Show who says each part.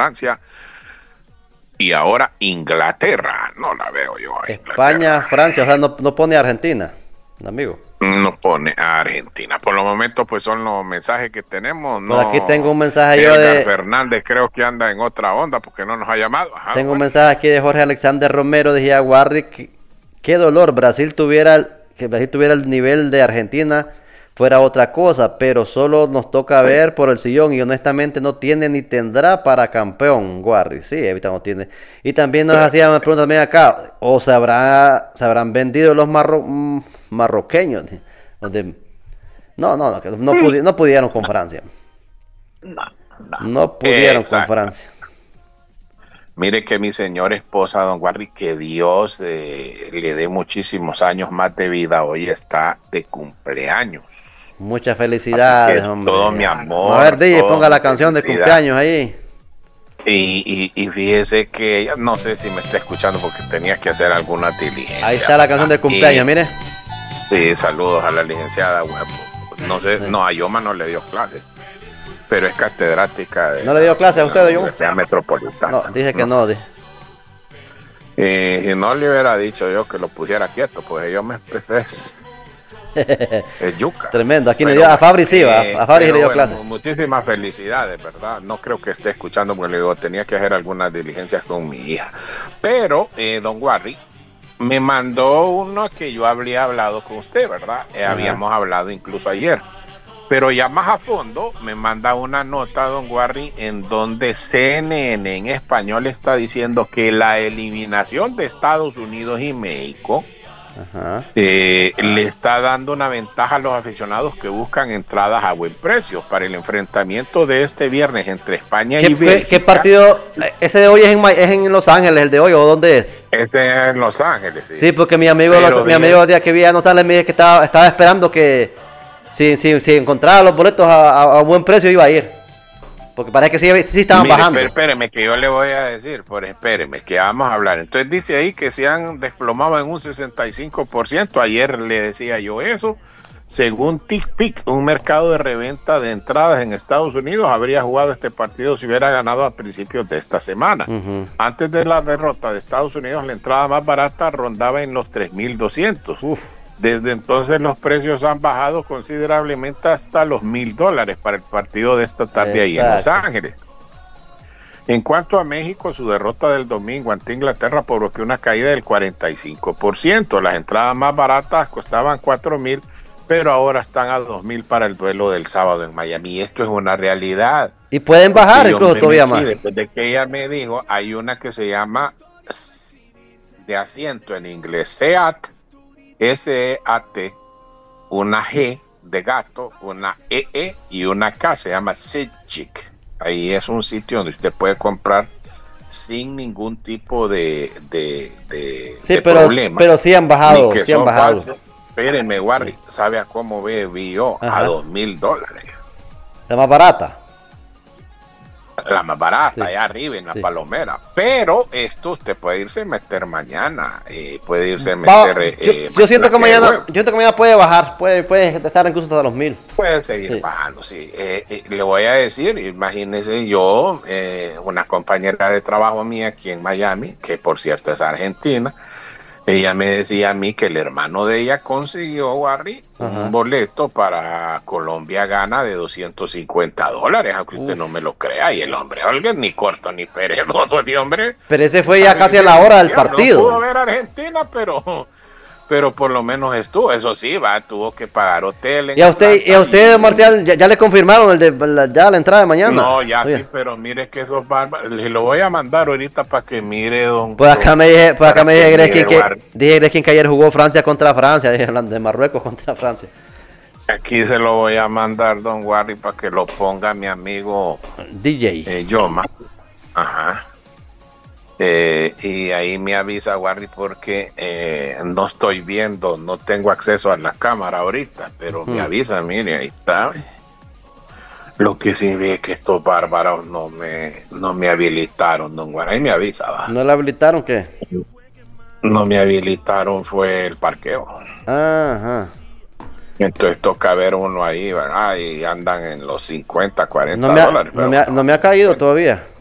Speaker 1: Francia y ahora Inglaterra. No la veo yo a
Speaker 2: España,
Speaker 1: Inglaterra.
Speaker 2: Francia, o sea, no pone a Argentina, amigo.
Speaker 1: No pone a Argentina. Por lo momento, pues son los mensajes que tenemos.
Speaker 2: Por aquí tengo
Speaker 1: No,
Speaker 2: un mensaje yo
Speaker 1: Edgar
Speaker 2: de...
Speaker 1: Fernández creo que anda en otra onda porque no nos ha llamado. Ajá,
Speaker 2: Tengo un
Speaker 1: bueno.
Speaker 2: mensaje aquí de Jorge Alexander Romero de Jaguarri. Qué dolor, que Brasil tuviera el nivel de Argentina fuera otra cosa, pero solo nos toca ver por el sillón y honestamente no tiene ni tendrá para campeón, Guarri. Sí, ahorita no tiene. Y también nos hacían una pregunta también acá, o se habrán vendido los marroqueños. Donde, que no pudieron con Francia.
Speaker 1: No, no.
Speaker 2: No pudieron con
Speaker 1: Exacto.
Speaker 2: Francia.
Speaker 1: Mire que mi señora esposa, don Warry, que Dios le dé muchísimos años más de vida, hoy está de cumpleaños.
Speaker 2: Muchas
Speaker 1: Así
Speaker 2: felicidades,
Speaker 1: que todo mi
Speaker 2: hombre. A ver,
Speaker 1: amor,
Speaker 2: DJ,
Speaker 1: toda
Speaker 2: ponga
Speaker 1: mi
Speaker 2: la canción de
Speaker 1: felicidad.
Speaker 2: cumpleaños ahí.
Speaker 1: Y fíjese que ella, no sé si me está escuchando porque tenía que hacer alguna
Speaker 2: Ahí
Speaker 1: diligencia,
Speaker 2: está la canción
Speaker 1: ¿verdad?
Speaker 2: de cumpleaños, mire.
Speaker 1: Sí, saludos a la licenciada. Bueno, no sé,
Speaker 2: Sí.
Speaker 1: no, a Yoma no le dio clases, pero es catedrática
Speaker 2: ¿No le dio clase
Speaker 1: de
Speaker 2: a
Speaker 1: la
Speaker 2: usted, yo?
Speaker 1: Universidad
Speaker 2: No,
Speaker 1: Metropolitana,
Speaker 2: dice que
Speaker 1: ¿no?
Speaker 2: no.
Speaker 1: Y no le hubiera dicho yo que lo pusiera quieto, pues yo me empecé es yuca.
Speaker 2: Tremendo. Aquí le
Speaker 1: Pero
Speaker 2: dio, a
Speaker 1: bueno,
Speaker 2: Fabri sí, a Fabri sí le
Speaker 1: pero
Speaker 2: dio
Speaker 1: bueno,
Speaker 2: clase.
Speaker 1: muchísimas felicidades, ¿verdad? No creo que esté escuchando porque le digo, tenía que hacer algunas diligencias con mi hija. Pero, don Warry, me mandó uno que yo habría hablado con usted, ¿verdad?
Speaker 2: Ajá.
Speaker 1: Habíamos hablado incluso ayer. Pero ya más a fondo me manda una nota, don Warry, en donde CNN en español está diciendo que la eliminación de Estados Unidos y México
Speaker 2: Ajá.
Speaker 1: le está dando una ventaja a los aficionados que buscan entradas a buen precio para el enfrentamiento de este viernes entre España y
Speaker 2: ¿Qué
Speaker 1: Bélgica.
Speaker 2: partido? Ese de hoy es en Los Ángeles, el de hoy, ¿o dónde es?
Speaker 1: Este es en Los Ángeles, sí.
Speaker 2: Sí, porque
Speaker 1: Pero
Speaker 2: mi
Speaker 1: bien,
Speaker 2: amigo el día que vi a Los Ángeles me dijo que estaba esperando que si encontraba los boletos a buen precio iba a ir. Porque parece que sí estaban
Speaker 1: mire,
Speaker 2: bajando.
Speaker 1: espéreme que yo le voy a decir, espéreme, que vamos a hablar. Entonces dice ahí que se han desplomado en un 65%. Ayer le decía yo eso. Según TickPick, un mercado de reventa de entradas en Estados Unidos habría jugado este partido si hubiera ganado a principios de esta semana.
Speaker 2: Ujú.
Speaker 1: Antes de la derrota de Estados Unidos, la entrada más barata rondaba en los 3,200.
Speaker 2: Uf.
Speaker 1: Desde entonces los precios han bajado considerablemente hasta los $1,000 para el partido de esta tarde ahí en Los
Speaker 2: Exacto.
Speaker 1: Ángeles. En cuanto a México, su derrota del domingo ante Inglaterra provocó una caída del 45%. Las entradas más baratas costaban 4,000, pero ahora están a 2,000 para el duelo del sábado en Miami. Esto es una realidad.
Speaker 2: Y pueden
Speaker 1: Porque
Speaker 2: bajar
Speaker 1: yo
Speaker 2: incluso
Speaker 1: me
Speaker 2: todavía
Speaker 1: metí,
Speaker 2: más.
Speaker 1: después de que ella me dijo, hay una que se llama de asiento en inglés, SEAT, SEAT, una G de gato, una y una K, se llama SeatGeek. Ahí es un sitio donde usted puede comprar sin ningún tipo de
Speaker 2: Sí,
Speaker 1: problema,
Speaker 2: pero sí han
Speaker 1: ni
Speaker 2: bajado,
Speaker 1: que
Speaker 2: sí han
Speaker 1: son
Speaker 2: bajado.
Speaker 1: falsos. Espéreme, Warry, ¿sabe a cómo vi yo? A
Speaker 2: Ajá.
Speaker 1: $2,000.
Speaker 2: La más barata.
Speaker 1: La más barata,
Speaker 2: Sí,
Speaker 1: allá arriba en la
Speaker 2: sí.
Speaker 1: Palomera. Pero esto usted puede irse a meter mañana, puede irse a
Speaker 2: Va-
Speaker 1: meter
Speaker 2: yo siento que
Speaker 1: mañana jueves.
Speaker 2: mañana puede bajar, puede estar incluso hasta los 1000.
Speaker 1: Puede seguir
Speaker 2: Sí.
Speaker 1: bajando, sí. Le voy a decir, imagínese yo, una compañera de trabajo mía aquí en Miami, que por cierto es argentina, ella me decía a mí que el hermano de ella consiguió, Warry,
Speaker 2: Ajá.
Speaker 1: un boleto para Colombia gana de $250, aunque usted
Speaker 2: Uf.
Speaker 1: no me lo crea, y el hombre, oiga, ni corto ni perezoso, ese hombre,
Speaker 2: Pero ese fue ya
Speaker 1: sabe
Speaker 2: casi a
Speaker 1: irse a
Speaker 2: la hora del
Speaker 1: dondear. No pudo
Speaker 2: partido.
Speaker 1: ver a Argentina, pero por lo menos estuvo, eso sí, tuvo que pagar hotel en
Speaker 2: Y a
Speaker 1: Atlanta
Speaker 2: usted, Marcial, ya le confirmaron ya la entrada de mañana.
Speaker 1: no, ya sí,
Speaker 2: Oye,
Speaker 1: pero mire que esos bárbaros, le lo voy a mandar ahorita para que mire,
Speaker 2: pues acá
Speaker 1: para
Speaker 2: me
Speaker 1: que
Speaker 2: dije
Speaker 1: mire,
Speaker 2: Greskin que ayer jugó Francia contra Francia, dije hablando de Marruecos contra Francia.
Speaker 1: aquí se lo voy a mandar, don Warry, para que lo ponga mi amigo
Speaker 2: DJ.
Speaker 1: Yoma, ajá, y ahí me avisa Warry porque no estoy viendo, no tengo acceso a la cámara ahorita, pero me avisa, mire, ahí está. Lo que sí ve es que estos bárbaros no me habilitaron, don Warry, ahí me avisa, va.
Speaker 2: ¿No le habilitaron qué?
Speaker 1: No me habilitaron, fue el parqueo.
Speaker 2: Ajá.
Speaker 1: Entonces toca ver uno ahí, ¿verdad? Y andan en los 50,
Speaker 2: No
Speaker 1: $40,
Speaker 2: me ha, no
Speaker 1: pero
Speaker 2: me ha, no me ha caído todavía.